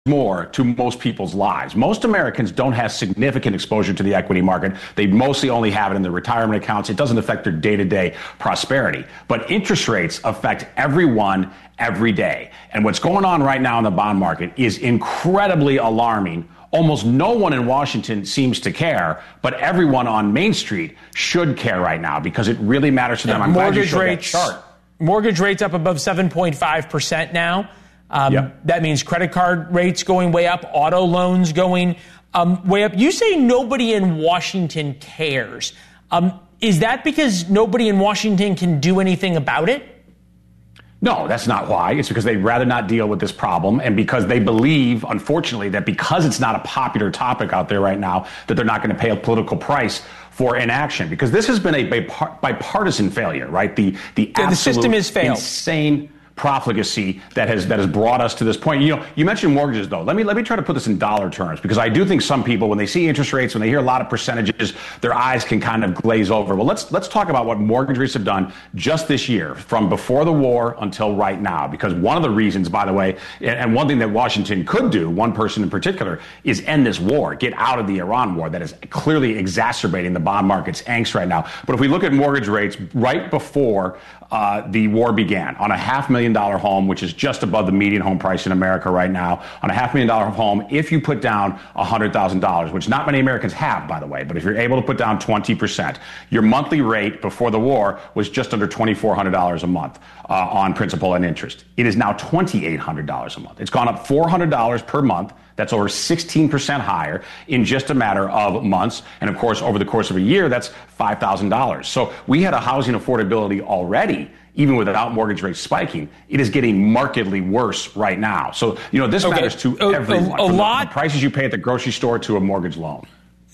more to most people's lives. Most Americans don't have significant exposure to the equity market. They mostly only have it in their retirement accounts. It doesn't affect their day-to-day prosperity. But interest rates affect everyone every day. And what's going on right now in the bond market is incredibly alarming. Almost no one in Washington seems to care, but everyone on Main Street should care right now because it really matters to them. I'm glad you showed that chart. Mortgage rates up above 7.5% now. Yep. That means credit card rates going way up, auto loans going way up. You say nobody in Washington cares. Is that because nobody in Washington can do anything about it? No, that's not why. It's because they'd rather not deal with this problem and because they believe, unfortunately, that because it's not a popular topic out there right now, that they're not going to pay a political price for inaction. Because this has been a bipartisan failure, right? The system has failed. Insane profligacy that has brought us to this point. You know, you mentioned mortgages, though. Let me try to put this in dollar terms, because I do think some people, when they see interest rates, when they hear a lot of percentages, their eyes can kind of glaze over. Well, let's talk about what mortgage rates have done just this year, from before the war until right now. Because one of the reasons, by the way, and one thing that Washington could do, one person in particular, is end this war, get out of the Iran war that is clearly exacerbating the bond market's angst right now. But if we look at mortgage rates right before the war began, on a $500,000 home, which is just above the median home price in America right now, on a $500,000 home, if you put down $100,000, which not many Americans have, by the way, but if you're able to put down 20%, your monthly rate before the war was just under $2,400 a month on principal and interest. It is now $2,800 a month. It's gone up $400 per month. That's over 16% higher in just a matter of months. And of course, over the course of a year, that's $5,000. So we had a housing affordability already, even without mortgage rates spiking. It is getting markedly worse right now. So, you know, this matters to everyone. From the prices you pay at the grocery store to a mortgage loan.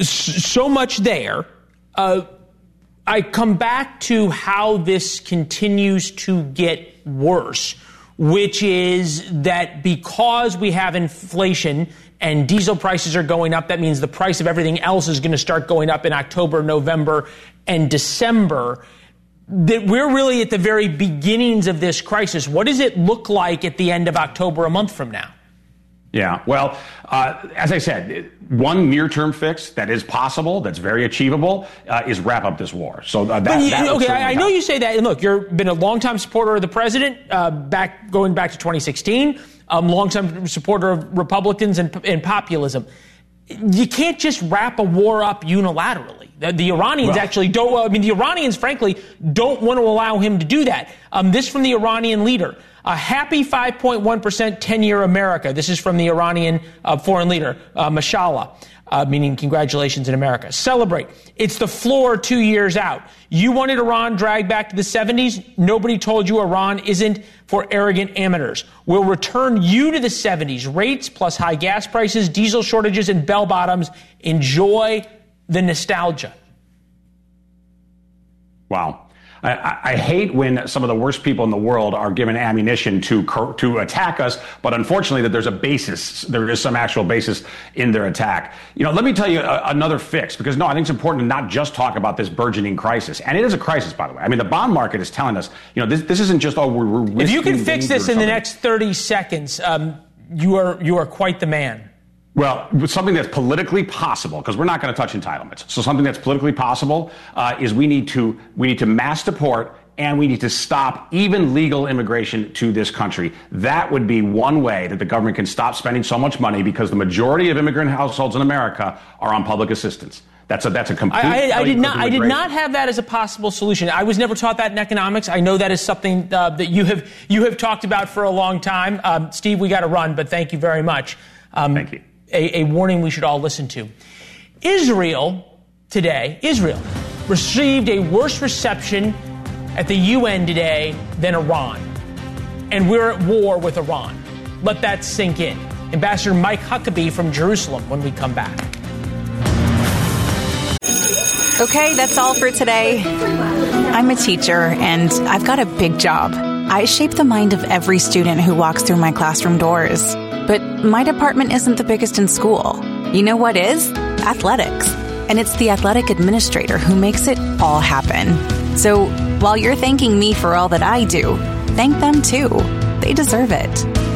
So much there. I come back to how this continues to get worse, which is that because we have inflation and diesel prices are going up, that means the price of everything else is going to start going up in October, November, and December. That we're really at the very beginnings of this crisis. What does it look like at the end of October, a month from now? Yeah, well, as I said, one near-term fix that is possible, that's very achievable, is wrap up this war. So I know you say that. And look, you've been a longtime supporter of the president, going back to 2016, longtime supporter of Republicans and populism. You can't just wrap a war up unilaterally. The Iranians actually don't. I mean, the Iranians, frankly, don't want to allow him to do that. This from the Iranian leader. A happy 5.1% 10-year America. This is from the Iranian foreign leader, Mashallah, meaning congratulations in America. Celebrate. It's the floor 2 years out. You wanted Iran dragged back to the 70s. Nobody told you Iran isn't for arrogant amateurs. We'll return you to the 70s. Rates plus high gas prices, diesel shortages, and bell bottoms. Enjoy the nostalgia. Wow. I hate when some of the worst people in the world are given ammunition to attack us, but unfortunately that there's a basis, there is some actual basis in their attack. You know, let me tell you another fix, because I think it's important to not just talk about this burgeoning crisis. And it is a crisis, by the way. I mean, the bond market is telling us, this isn't just, we're risking. If you can fix this in the next 30 seconds, you are quite the man. Well, something that's politically possible, because we're not going to touch entitlements. So something that's politically possible is we need to mass deport, and we need to stop even legal immigration to this country. That would be one way that the government can stop spending so much money, because the majority of immigrant households in America are on public assistance. That's a complete. I did not have that as a possible solution. I was never taught that in economics. I know that is something that you have talked about for a long time. Steve, we got to run, but thank you very much. Thank you. A warning we should all listen to. Israel received a worse reception at the UN today than Iran. And we're at war with Iran. Let that sink in. Ambassador Mike Huckabee from Jerusalem when we come back. Okay, that's all for today. I'm a teacher, and I've got a big job. I shape the mind of every student who walks through my classroom doors. But my department isn't the biggest in school. You know what is? Athletics. And it's the athletic administrator who makes it all happen. So while you're thanking me for all that I do, thank them too. They deserve it.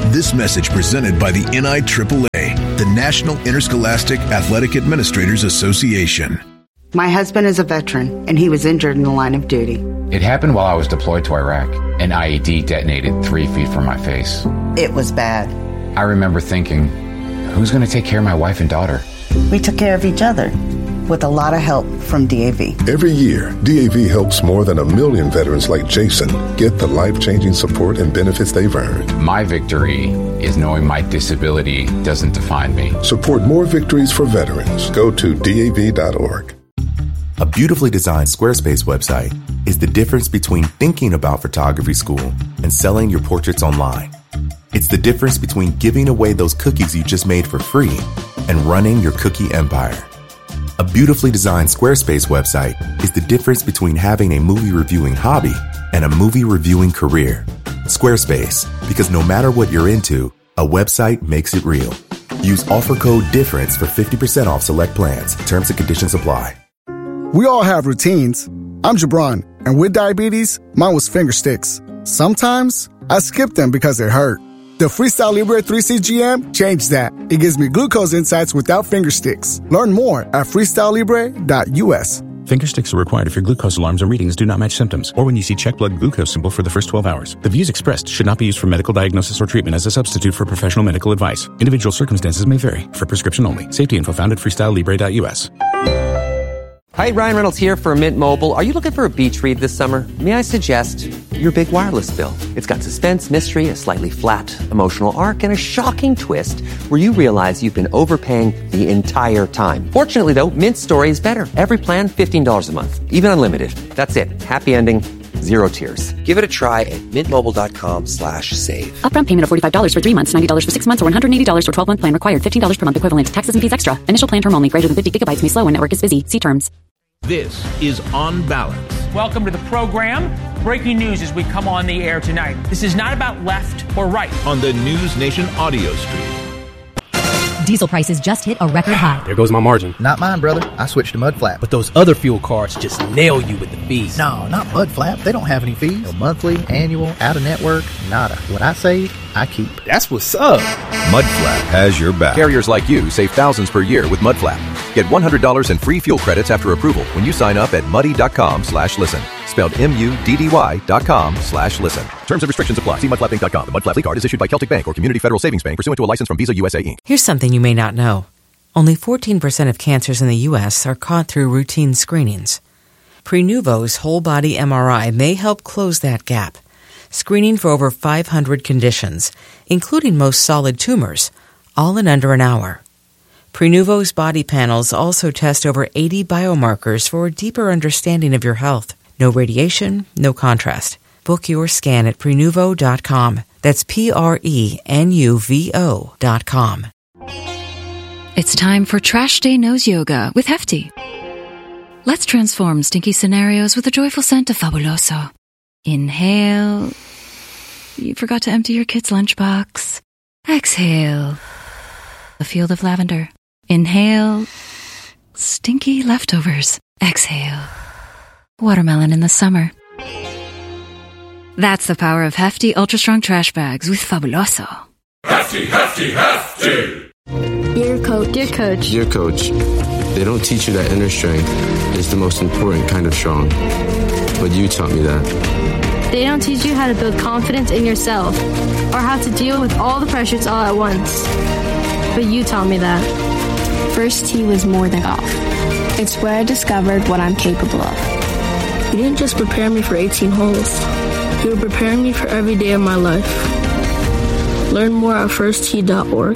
This message presented by the NIAAA, the National Interscholastic Athletic Administrators Association. My husband is a veteran, and he was injured in the line of duty. It happened while I was deployed to Iraq. An IED detonated 3 feet from my face. It was bad. I remember thinking, who's going to take care of my wife and daughter? We took care of each other with a lot of help from DAV. Every year, DAV helps more than 1 million veterans like Jason get the life-changing support and benefits they've earned. My victory is knowing my disability doesn't define me. Support more victories for veterans. Go to DAV.org. A beautifully designed Squarespace website is the difference between thinking about photography school and selling your portraits online. It's the difference between giving away those cookies you just made for free and running your cookie empire. A beautifully designed Squarespace website is the difference between having a movie reviewing hobby and a movie reviewing career. Squarespace, because no matter what you're into, a website makes it real. Use offer code DIFFERENCE for 50% off select plans. Terms and conditions apply. We all have routines. I'm Jabron, and with diabetes, mine was finger sticks. Sometimes I skip them because they hurt. The Freestyle Libre 3CGM changed that. It gives me glucose insights without finger sticks. Learn more at freestylelibre.us. Finger sticks are required if your glucose alarms or readings do not match symptoms, or when you see check blood glucose symbol for the first 12 hours. The views expressed should not be used for medical diagnosis or treatment as a substitute for professional medical advice. Individual circumstances may vary. For prescription only. Safety info found at freestylelibre.us. Hi, Ryan Reynolds here for Mint Mobile. Are you looking for a beach read this summer? May I suggest your big wireless bill? It's got suspense, mystery, a slightly flat emotional arc, and a shocking twist where you realize you've been overpaying the entire time. Fortunately, though, Mint's story is better. Every plan, $15 a month. Even unlimited. That's it. Happy ending. Zero tears. Give it a try at mintmobile.com/save. Upfront payment of $45 for 3 months, $90 for 6 months, or $180 for 12-month plan required. $15 per month equivalent. Taxes and fees extra. Initial plan term only. Greater than 50 gigabytes may slow when network is busy. See terms. This is On Balance. Welcome to the program. Breaking news as we come on the air tonight. This is not about left or right. On the News Nation audio stream. Diesel prices just hit a record high. There goes my margin. Not mine, brother. I switched to Mudflap. But those other fuel cards just nail you with the fees. No, not Mudflap. They don't have any fees. No monthly, annual, out-of-network, nada. What I save, I keep. That's what's up. Mudflap has your back. Carriers like you save thousands per year with Mudflap. Get $100 in free fuel credits after approval when you sign up at muddy.com/listen. Spelled MUDDY.com/listen. Terms and restrictions apply. See mudflappinc.com. The Mudflap card is issued by Celtic Bank or Community Federal Savings Bank pursuant to a license from Visa USA Inc. Here's something you may not know. Only 14% of cancers in the U.S. are caught through routine screenings. Prenuvo's whole body MRI may help close that gap. Screening for over 500 conditions, including most solid tumors, all in under an hour. Prenuvo's body panels also test over 80 biomarkers for a deeper understanding of your health. No radiation, no contrast. Book your scan at Prenuvo.com. That's Prenuvo.com. It's time for Trash Day Nose Yoga with Hefty. Let's transform stinky scenarios with a joyful scent of Fabuloso. Inhale. You forgot to empty your kid's lunchbox. Exhale. A field of lavender. Inhale. Stinky leftovers. Exhale. Watermelon in the summer. That's the power of Hefty Ultra Strong Trash Bags with Fabuloso. Hefty, Hefty, Hefty! Dear Coach. Dear Coach. Dear Coach, they don't teach you that inner strength is the most important kind of strong. But you taught me that. They don't teach you how to build confidence in yourself or how to deal with all the pressures all at once. But you taught me that. First tee was more than golf. It's where I discovered what I'm capable of. You didn't just prepare me for 18 holes. You were preparing me for every day of my life. Learn more at firsttee.org.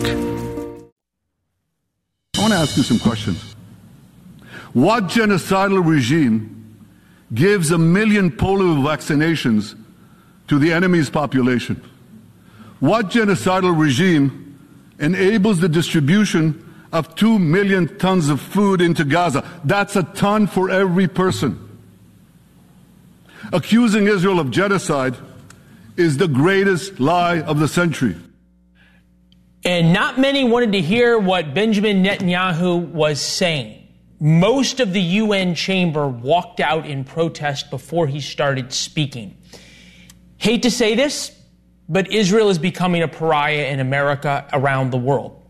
I want to ask you some questions. What genocidal regime gives 1 million polio vaccinations to the enemy's population? What genocidal regime enables the distribution of 2 million tons of food into Gaza? That's a ton for every person. Accusing Israel of genocide is the greatest lie of the century. And not many wanted to hear what Benjamin Netanyahu was saying. Most of the UN chamber walked out in protest before he started speaking. Hate to say this, but Israel is becoming a pariah in America, around the world.